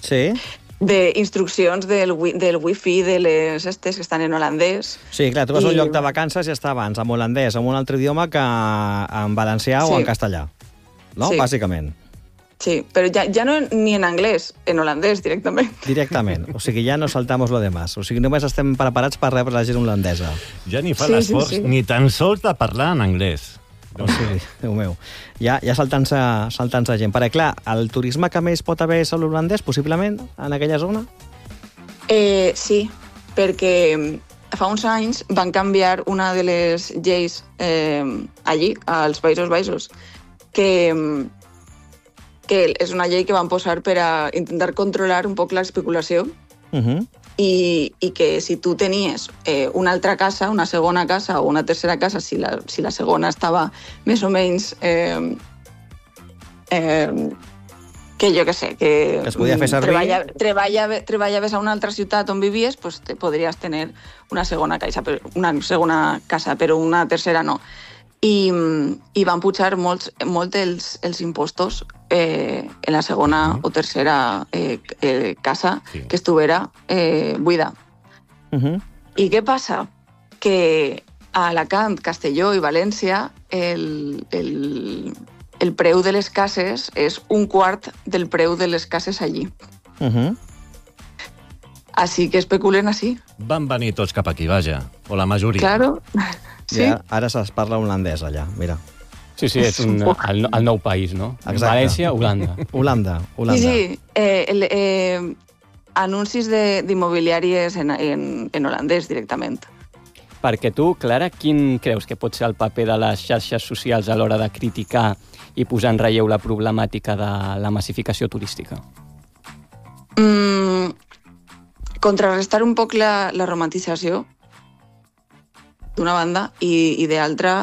Sí. d'instruccions del wifi de les estes que estan en holandès. Sí, clar, tu vas a un lloc de vacances i està abans en holandès, en un altre idioma que en valencià o en castellà. No? Sí. Bàsicament. Sí, però ja no ni en anglès, en holandès directament. Directament. O sigui, ja no saltamos lo demás. O sigui, només estem preparats per rebre la gent holandesa. Ja ni fa l'esforç ni tan sols de parlar en anglès. O sigui, Déu meu. Ja saltant-se gent. Perquè, clar, el turisme que més pot haver és l'holandès, possiblement, en aquella zona? Sí, perquè fa uns anys van canviar una de les lleis allí, als Països Baixos, que és una llei que van posar per a intentar controlar un poc l'especulació i que si tu tenies una altra casa, una segona casa o una tercera casa, si la segona estava més o menys que jo què sé, que es podia fer servir. Treballaves a una altra ciutat on vivies, pues podries tenir una segona casa, però una tercera no. I van pujar molt els impostos en la segona o tercera casa que estuviera buida. I què passa? Que a Alacant, Castelló i València el preu de les cases és un quart del preu de les cases allí. Així que especulen així. Van venir tots cap aquí, vaja, o la majoria. Claro. Sí. Ja, ara es parla holandès allà, mira. Sí, és el nou país, no? Exacte. València, Holanda. Sí, anuncis d'immobiliàries en holandès directament. Perquè tu, Clara, quin creus que pot ser el paper de les xarxes socials a l'hora de criticar i posar en relleu la problemàtica de la massificació turística? Contrarrestar un poc la romantització, d'una banda, i d'altra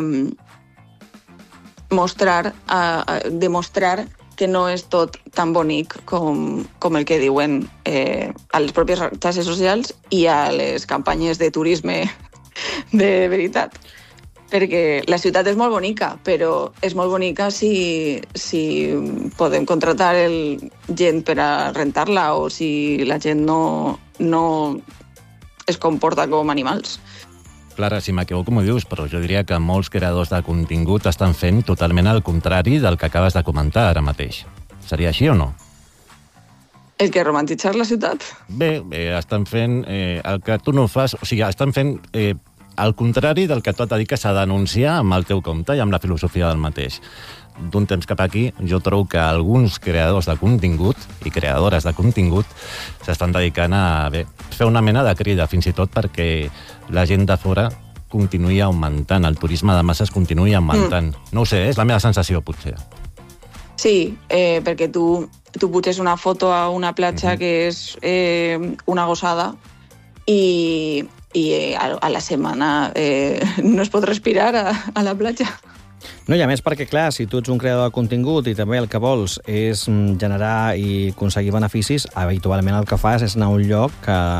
demostrar que no és tot tan bonic com el que diuen a les pròpies xarxes socials i a les campanyes de turisme de veritat. Perquè la ciutat és molt bonica, però és molt bonica si podem contratar gent per a rentar-la o si la gent no es comporta com animals. Clara, si m'equivoco m'ho dius, però jo diria que molts creadors de contingut estan fent totalment el contrari del que acabes de comentar ara mateix. Seria així o no? El que romantitzar la ciutat? Bé, estan fent el que tu no fas, o sigui, estan fent el contrari del que tu et dediques a denunciar amb el teu compte i amb la filosofia del mateix. D'un temps cap aquí, jo trobo que alguns creadors de contingut i creadores de contingut s'estan dedicant a fer una mena de crida, fins i tot perquè la gent de fora continuï augmentant, el turisme de masses continuï augmentant. No ho sé, és la meva sensació, potser. Sí, perquè tu puges una foto a una platja que és una gossada i a la setmana no es pot respirar a la platja. No, i a més perquè, clar, si tu ets un creador de contingut i també el que vols és generar i aconseguir beneficis, habitualment el que fas és anar a un lloc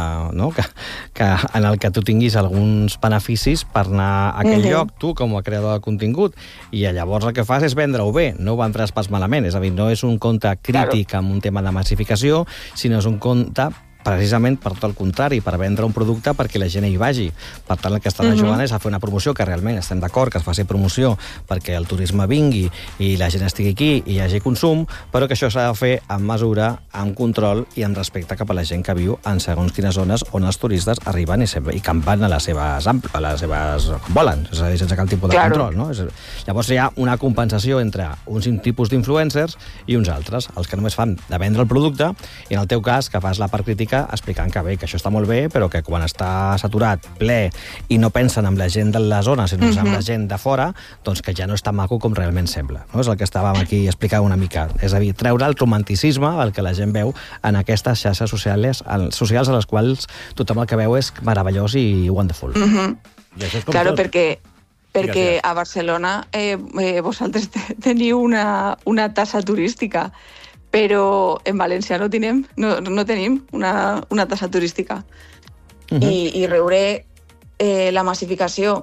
en el que tu tinguis alguns beneficis per anar a aquell lloc, tu, com a creador de contingut, i llavors el que fas és vendre-ho bé, no ho vendràs pas malament. És a dir, no és un compte crític amb un tema de massificació, sinó és un compte precisament per tot el contrari, per vendre un producte perquè la gent hi vagi. Per tant, el que estan ajudant és a fer una promoció que realment estem d'acord que es faci promoció perquè el turisme vingui i la gent estigui aquí i hi hagi consum, però que això s'ha de fer amb mesura, amb control i amb respecte cap a la gent que viu en segons quines zones on els turistes arriben i campen a les seves com volen, és a dir, sense cap tipus de control. No? Llavors hi ha una compensació entre uns tipus d'influencers i uns altres, els que només fan de vendre el producte i en el teu cas que fas la part crítica explicant que bé, que això està molt bé, però que quan està saturat, ple, i no pensen en la gent de la zona, sinó en la gent de fora, doncs que ja no és tan maco com realment sembla. No? És el que estàvem aquí explicant una mica. És a dir, treure el romanticisme, el que la gent veu en aquestes xarxes socials a les quals tothom el que veu és meravellós i wonderful. Claro, perquè a Barcelona vosaltres teniu una tassa turística, però en València no tenim una tassa turística. I reure la massificació,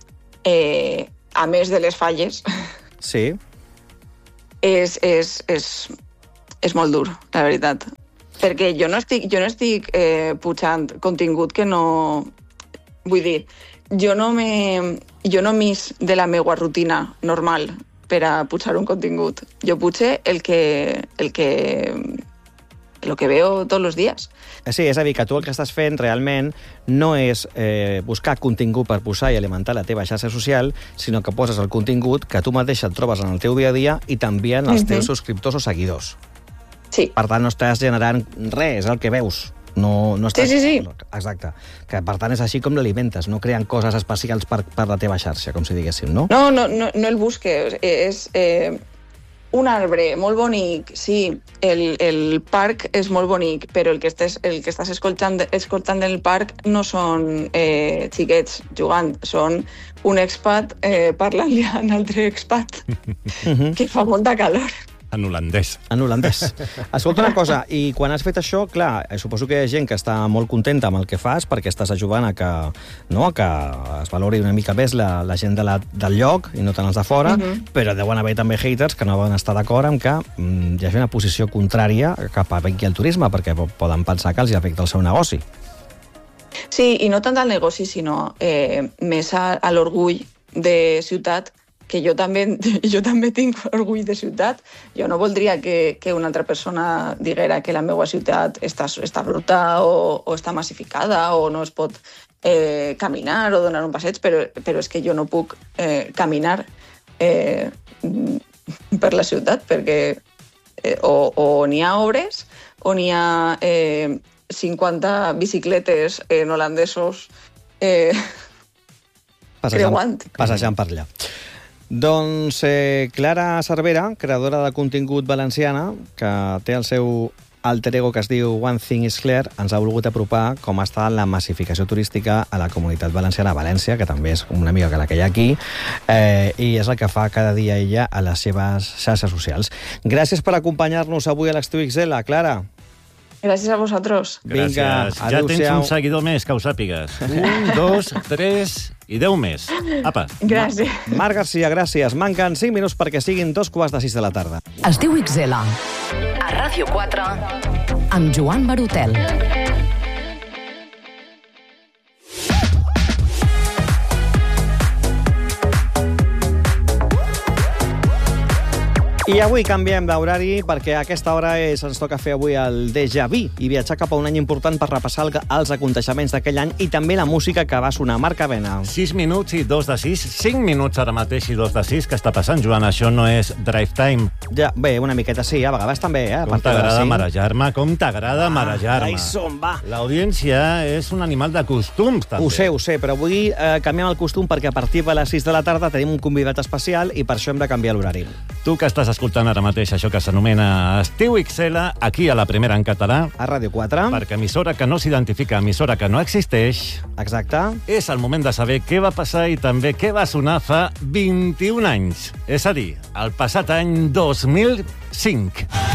a més de les falles, sí, és molt dur, la veritat. Perquè jo no estic pujant contingut que no... Vull dir, jo no m'is de la meva rutina normal per a pujar un contingut. Jo puge el que veo tots els dies. Sí, és a dir, que tu el que estàs fent realment no és buscar contingut per posar i alimentar la teva xarxa social, sinó que poses el contingut que tu mateixa et trobes en el teu dia a dia i també en els teus subscriptors o seguidors. Sí. Per tant, no estàs generant res, és el que veus. No estàs... Sí. Exacte. Que, per tant, és així com l'alimentes, no creant coses especials per la teva xarxa, com si diguéssim, no? No el busque. És un arbre molt bonic, sí, el parc és molt bonic, però el que estàs escoltant del parc no són xiquets jugant, són un expat parlant-li a un altre expat, que fa molta calor. En holandès. En holandès. Escolta una cosa, i quan has fet això, clar, suposo que hi ha gent que està molt contenta amb el que fas perquè estàs ajudant a que es valori una mica més la gent del lloc i no tant els de fora, però deuen haver també haters que no van estar d'acord amb que hi hagi una posició contrària cap a aquí al turisme, perquè poden pensar que els afecta el seu negoci. Sí, i no tant al negoci, sinó més a l'orgull de ciutat, que jo també tinc orgull de ciutat. Jo no voldria que una altra persona diguera que la meva ciutat està bruta o està massificada o no es pot caminar o donar un passeig, però és que jo no puc caminar per la ciutat perquè o n'hi ha obres o n'hi ha 50 bicicletes holandesos passejant per allà. Doncs Clara Cervera, creadora de contingut valenciana, que té el seu alter ego que es diu One Thing is Clear, ens ha volgut apropar com està la massificació turística a la comunitat valenciana a València, que també és una mica que la que hi ha aquí, i és el que fa cada dia ella a les seves xarxes socials. Gràcies per acompanyar-nos avui a l'Estiu XL, Clara. Gràcies a vosaltres. Vinga, gràcies. Ja tens un seguidor més, que ho sàpigues. 1, 2, 3 i 10 més. Apa. Gràcies. Marc Garcia, gràcies. Manquen 5 minuts perquè siguin 6:45 de la tarda. Estiu XL, a Ràdio 4, amb Joan Barotel. I avui canviem d'horari perquè a aquesta hora ens toca fer avui el déjà vu i viatjar cap a un any important per repassar els aconteixements d'aquell any i també la música que va sonar. Marc Avena. 6 minuts i 2 de 6. 5 minuts ara mateix i 2 de 6. Què està passant, Joan? Això no és drive time. Ja, bé, una miqueta sí, a vegades també. Com t'agrada marejar-me, com t'agrada marejar-me. Ai, som, va. L'audiència és un animal de costums, també. Ho sé, però avui canviem el costum perquè a partir de les 6 de la tarda tenim un convidat especial i per això hem de canviar l'horari. Tu que estàs escoltant ara mateix això que s'anomena Estiu XL, aquí a la Primera en català. A Ràdio 4. Perquè emissora que no s'identifica, emissora que no existeix. Exacte. És el moment de saber què va passar i també què va sonar fa 21 anys. És a dir, el passat any 2005.